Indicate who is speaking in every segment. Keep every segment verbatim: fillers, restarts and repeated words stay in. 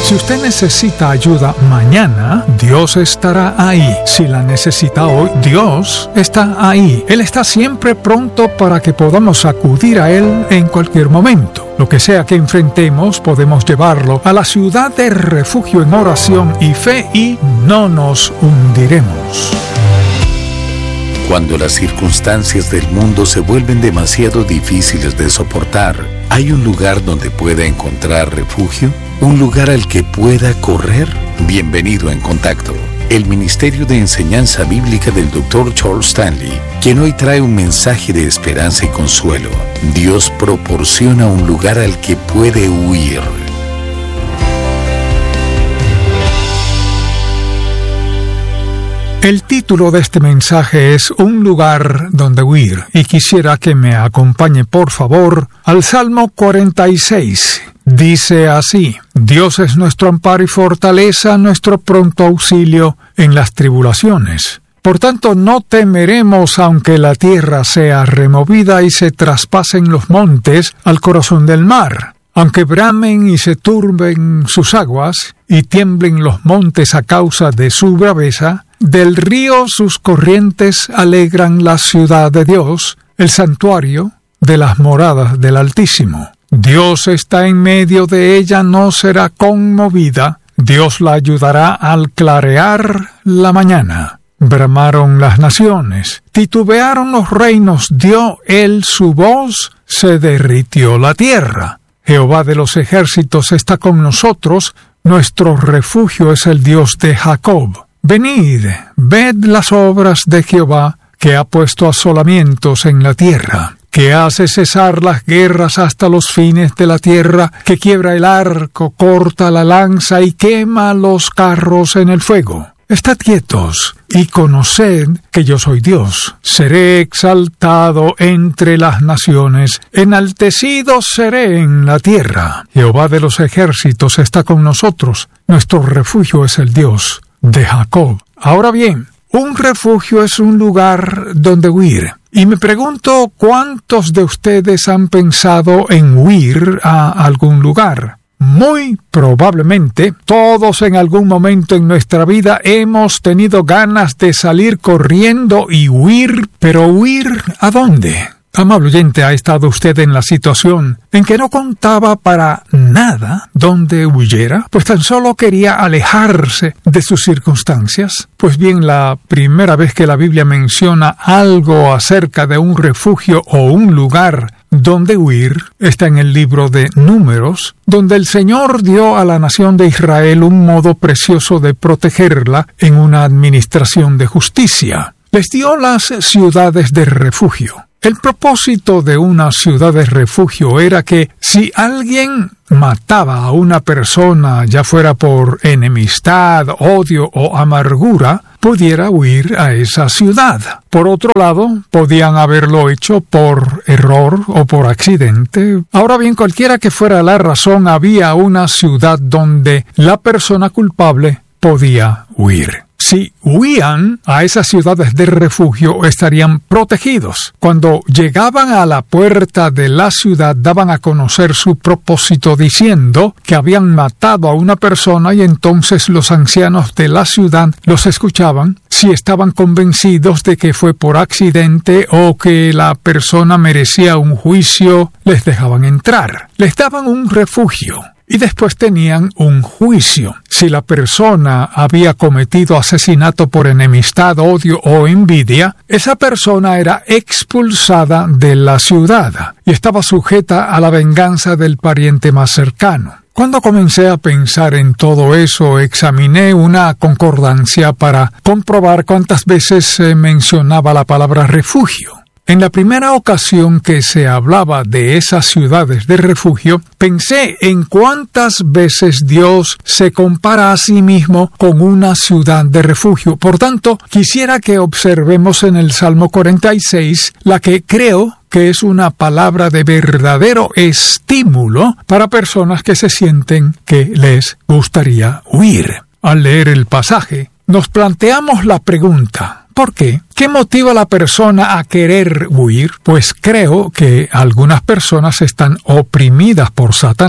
Speaker 1: Si usted necesita ayuda mañana, Dios estará ahí. Si la necesita hoy, Dios está ahí. Él está siempre pronto para que podamos acudir a Él en cualquier momento. Lo que sea que enfrentemos, podemos llevarlo a la ciudad de refugio en oración y fe y no nos hundiremos.
Speaker 2: Cuando las circunstancias del mundo se vuelven demasiado difíciles de soportar, ¿hay un lugar donde pueda encontrar refugio? ¿Un lugar al que pueda correr? Bienvenido a En Contacto, el Ministerio de Enseñanza Bíblica del doctor Charles Stanley, quien hoy trae un mensaje de esperanza y consuelo. Dios proporciona un lugar al que puede huir.
Speaker 1: El título de este mensaje es Un lugar donde huir, y quisiera que me acompañe por favor al Salmo cuarenta y seis. Dice así: Dios es nuestro amparo y fortaleza, nuestro pronto auxilio en las tribulaciones. Por tanto, no temeremos aunque la tierra sea removida y se traspasen los montes al corazón del mar. Aunque bramen y se turben sus aguas y tiemblen los montes a causa de su braveza, del río sus corrientes alegran la ciudad de Dios, el santuario de las moradas del Altísimo. Dios está en medio de ella, no será conmovida. Dios la ayudará al clarear la mañana. Bramaron las naciones, titubearon los reinos, dio él su voz, se derritió la tierra. Jehová de los ejércitos está con nosotros, nuestro refugio es el Dios de Jacob. Venid, ved las obras de Jehová, que ha puesto asolamientos en la tierra, que hace cesar las guerras hasta los fines de la tierra, que quiebra el arco, corta la lanza y quema los carros en el fuego. Estad quietos y conoced que yo soy Dios. Seré exaltado entre las naciones, enaltecido seré en la tierra. Jehová de los ejércitos está con nosotros, nuestro refugio es el Dios de Jacob. Ahora bien, un refugio es un lugar donde huir. Y me pregunto, ¿cuántos de ustedes han pensado en huir a algún lugar? Muy probablemente todos en algún momento en nuestra vida hemos tenido ganas de salir corriendo y huir, pero ¿huir a dónde? Amable oyente, ¿ha estado usted en la situación en que no contaba para nada dónde huyera? Pues tan solo quería alejarse de sus circunstancias. Pues bien, la primera vez que la Biblia menciona algo acerca de un refugio o un lugar donde huir está en el libro de Números, donde el Señor dio a la nación de Israel un modo precioso de protegerla en una administración de justicia. Les dio las ciudades de refugio. El propósito de una ciudad de refugio era que si alguien mataba a una persona, ya fuera por enemistad, odio o amargura, pudiera huir a esa ciudad. Por otro lado, podían haberlo hecho por error o por accidente. Ahora bien, cualquiera que fuera la razón, había una ciudad donde la persona culpable podía huir. Si huían a esas ciudades de refugio, estarían protegidos. Cuando llegaban a la puerta de la ciudad, daban a conocer su propósito diciendo que habían matado a una persona y entonces los ancianos de la ciudad los escuchaban. Si estaban convencidos de que fue por accidente o que la persona merecía un juicio, les dejaban entrar. Les daban un refugio. Y después tenían un juicio. Si la persona había cometido asesinato por enemistad, odio o envidia, esa persona era expulsada de la ciudad y estaba sujeta a la venganza del pariente más cercano. Cuando comencé a pensar en todo eso, examiné una concordancia para comprobar cuántas veces se mencionaba la palabra refugio. En la primera ocasión que se hablaba de esas ciudades de refugio, pensé en cuántas veces Dios se compara a sí mismo con una ciudad de refugio. Por tanto, quisiera que observemos en el Salmo cuarenta y seis la que creo que es una palabra de verdadero estímulo para personas que se sienten que les gustaría huir. Al leer el pasaje, nos planteamos la pregunta: ¿por qué? ¿Qué motiva a la persona a querer huir? Pues creo que algunas personas están oprimidas por Satanás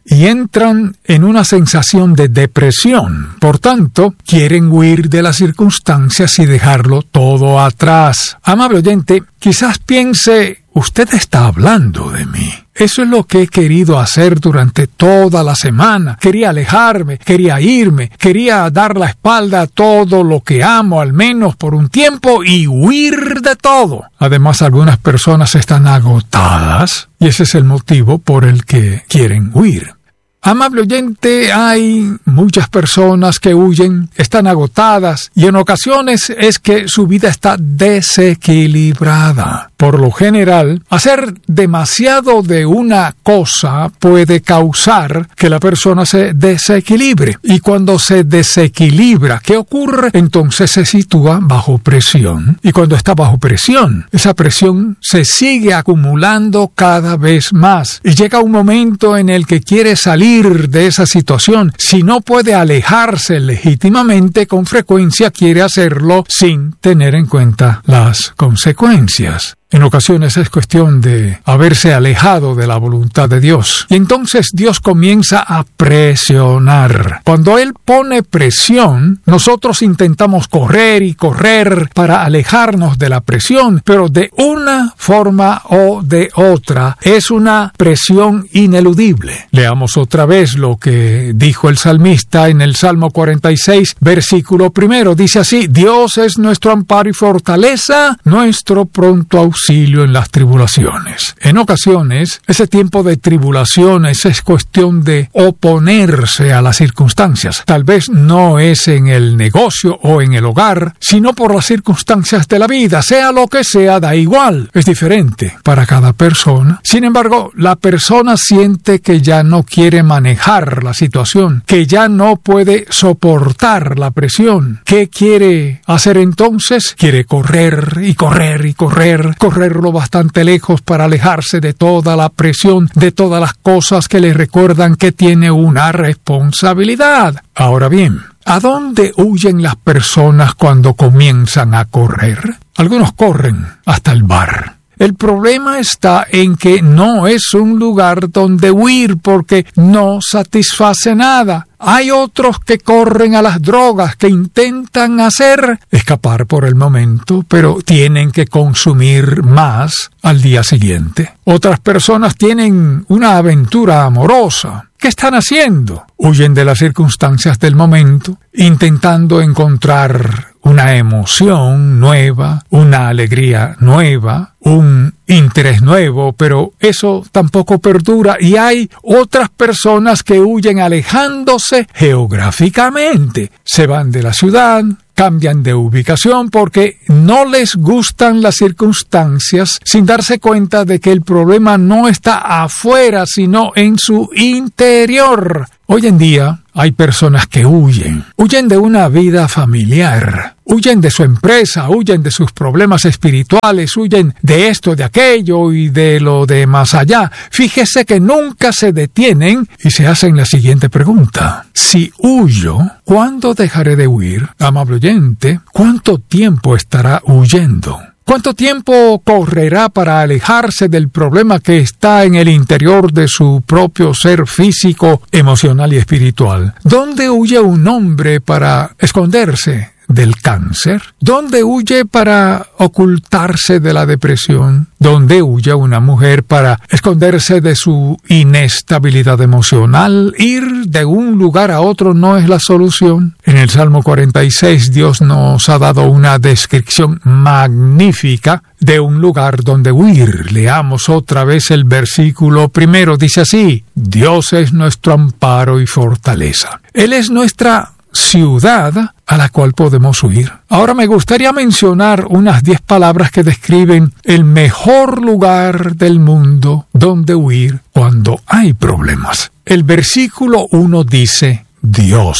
Speaker 1: y entran en una sensación de depresión. Por tanto, quieren huir de las circunstancias y dejarlo todo atrás. Amable oyente, quizás piense, usted está hablando de mí. Eso es lo que he querido hacer durante toda la semana. Quería alejarme, quería irme, quería dar la espalda a todo lo que amo, al menos por un tiempo, y huir de todo. Además, algunas personas están agotadas, y ese es el motivo por el que quieren huir. Amable oyente, hay muchas personas que huyen, están agotadas, y en ocasiones es que su vida está desequilibrada. Por lo general, hacer demasiado de una cosa puede causar que la persona se desequilibre. Y cuando se desequilibra, ¿qué ocurre? Entonces se sitúa bajo presión. Y cuando está bajo presión, esa presión se sigue acumulando cada vez más. Y llega un momento en el que quiere salir de esa situación. Si no puede alejarse legítimamente, con frecuencia quiere hacerlo sin tener en cuenta las consecuencias. En ocasiones es cuestión de haberse alejado de la voluntad de Dios. Y entonces Dios comienza a presionar. Cuando Él pone presión, nosotros intentamos correr y correr para alejarnos de la presión, pero de una forma o de otra es una presión ineludible. Leamos otra vez lo que dijo el salmista en el Salmo cuarenta y seis, versículo primero. Dice así: Dios es nuestro amparo y fortaleza, nuestro pronto auxilio en las tribulaciones. En ocasiones, ese tiempo de tribulaciones es cuestión de oponerse a las circunstancias. Tal vez no es en el negocio o en el hogar, sino por las circunstancias de la vida. Sea lo que sea, da igual. Es diferente para cada persona. Sin embargo, la persona siente que ya no quiere manejar la situación, que ya no puede soportar la presión. ¿Qué quiere hacer entonces? Quiere correr y correr y correr, correr correrlo bastante lejos para alejarse de toda la presión, de todas las cosas que le recuerdan que tiene una responsabilidad. Ahora bien, ¿a dónde huyen las personas cuando comienzan a correr? Algunos corren hasta el bar. El problema está en que no es un lugar donde huir porque no satisface nada. Hay otros que corren a las drogas, que intentan hacer escapar por el momento, pero tienen que consumir más al día siguiente. Otras personas tienen una aventura amorosa. ¿Qué están haciendo? Huyen de las circunstancias del momento, intentando encontrar una emoción nueva, una alegría nueva, un interés nuevo, pero eso tampoco perdura. Y hay otras personas que huyen alejándose geográficamente. Se van de la ciudad, cambian de ubicación porque no les gustan las circunstancias, sin darse cuenta de que el problema no está afuera, sino en su interior. Hoy en día hay personas que huyen, huyen de una vida familiar, huyen de su empresa, huyen de sus problemas espirituales, huyen de esto, de aquello y de lo de más allá. Fíjese que nunca se detienen y se hacen la siguiente pregunta: si huyo, ¿cuándo dejaré de huir? Amable oyente, ¿cuánto tiempo estará huyendo? ¿Cuánto tiempo correrá para alejarse del problema que está en el interior de su propio ser físico, emocional y espiritual? ¿Dónde huye un hombre para esconderse del cáncer? ¿Dónde huye para ocultarse de la depresión? ¿Dónde huye una mujer para esconderse de su inestabilidad emocional? Ir de un lugar a otro no es la solución. En el Salmo cuarenta y seis, Dios nos ha dado una descripción magnífica de un lugar donde huir. Leamos otra vez el versículo primero. Dice así: Dios es nuestro amparo y fortaleza. Él es nuestra ciudad a la cual podemos huir. Ahora me gustaría mencionar unas diez palabras que describen el mejor lugar del mundo donde huir cuando hay problemas. El versículo uno dice: Dios.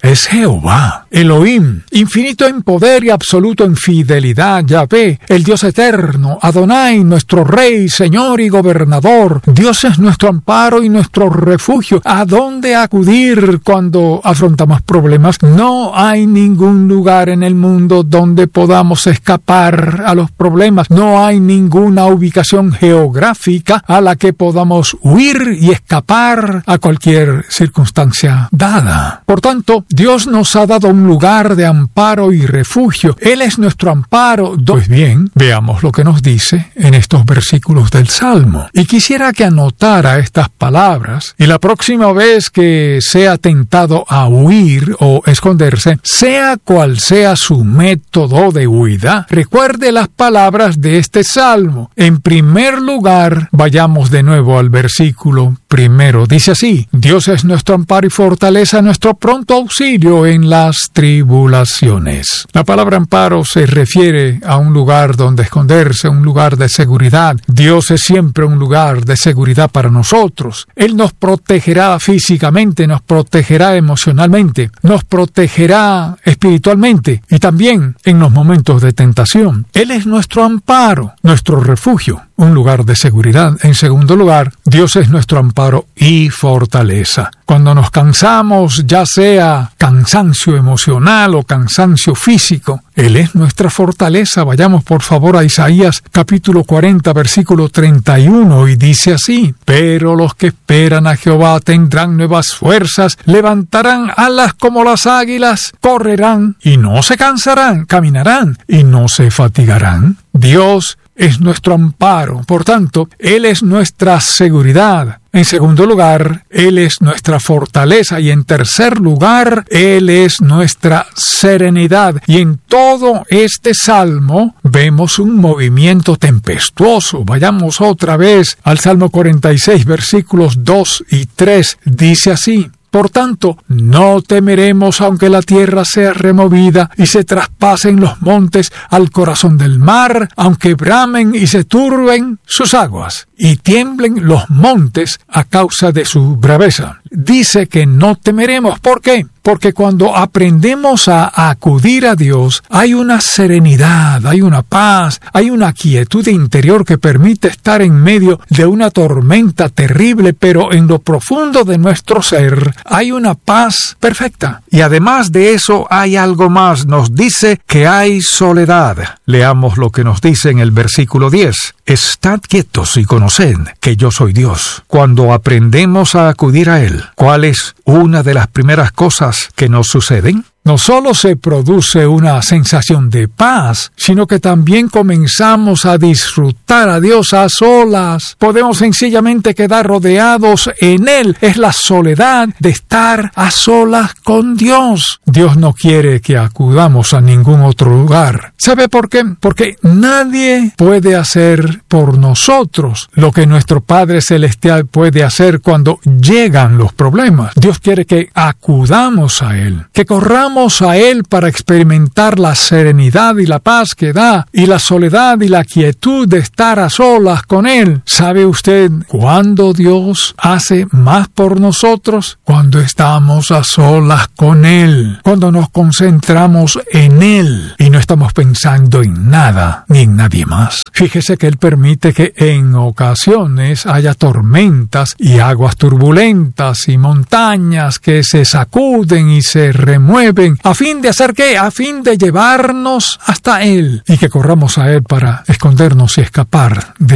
Speaker 1: es Jehová, Elohim, infinito en poder y absoluto en fidelidad, Yahvé, el Dios eterno, Adonai, nuestro Rey, Señor y Gobernador. Dios es nuestro amparo y nuestro refugio. ¿A dónde acudir cuando afrontamos problemas? No hay ningún lugar en el mundo donde podamos escapar a los problemas. No hay ninguna ubicación geográfica a la que podamos huir y escapar a cualquier circunstancia dada. Por tanto, Dios nos ha dado un lugar de amparo y refugio. Él es nuestro amparo. Pues bien, veamos lo que nos dice en estos versículos del Salmo. Y quisiera que anotara estas palabras, y la próxima vez que sea tentado a huir o esconderse, sea cual sea su método de huida, recuerde las palabras de este Salmo. En primer lugar, vayamos de nuevo al versículo primero. Dice así: Dios es nuestro amparo y fortaleza, nuestro pronto auxilio en las tribulaciones. La palabra amparo se refiere a un lugar donde esconderse, un lugar de seguridad. Dios es siempre un lugar de seguridad para nosotros. Él nos protegerá físicamente, nos protegerá emocionalmente, nos protegerá espiritualmente y también en los momentos de tentación. Él es nuestro amparo, nuestro refugio, un lugar de seguridad. En segundo lugar, Dios es nuestro amparo y fortaleza. Cuando nos cansamos, ya sea cansancio emocional o cansancio físico, Él es nuestra fortaleza. Vayamos por favor a Isaías capítulo cuarenta, versículo treinta y uno, y dice así: Pero los que esperan a Jehová tendrán nuevas fuerzas, levantarán alas como las águilas, correrán y no se cansarán, caminarán y no se fatigarán. Dios es nuestro amparo, por tanto, Él es nuestra seguridad. En segundo lugar, Él es nuestra fortaleza, y en tercer lugar, Él es nuestra serenidad. Y en todo este salmo vemos un movimiento tempestuoso. Vayamos otra vez al Salmo cuarenta y seis, versículos dos y tres. Dice así: Por tanto, no temeremos aunque la tierra sea removida y se traspasen los montes al corazón del mar, aunque bramen y se turben sus aguas y tiemblen los montes a causa de su braveza. Dice que no temeremos. ¿Por qué? Porque cuando aprendemos a acudir a Dios, hay una serenidad, hay una paz, hay una quietud interior que permite estar en medio de una tormenta terrible, pero en lo profundo de nuestro ser hay una paz perfecta. Y además de eso hay algo más. Nos dice que hay soledad. Leamos lo que nos dice en el versículo diez. Estad quietos y conoced que yo soy Dios. Cuando aprendemos a acudir a Él, ¿cuál es una de las primeras cosas que nos suceden? No solo se produce una sensación de paz, sino que también comenzamos a disfrutar a Dios a solas. Podemos sencillamente quedar rodeados en Él. Es la soledad de estar a solas con Dios. Dios no quiere que acudamos a ningún otro lugar. ¿Sabe por qué? Porque nadie puede hacer por nosotros lo que nuestro Padre Celestial puede hacer cuando llegan los problemas. Dios quiere que acudamos a Él, que corramos a Él para experimentar la serenidad y la paz que da, y la soledad y la quietud de estar a solas con Él. ¿Sabe usted cuándo Dios hace más por nosotros? Cuando estamos a solas con Él, cuando nos concentramos en Él y no estamos pensando en nada ni en nadie más. Fíjese que Él permite que en ocasiones haya tormentas y aguas turbulentas y montañas que se sacuden y se remueven. ¿A fin de hacer qué? A fin de llevarnos hasta Él y que corramos a Él para escondernos y escapar de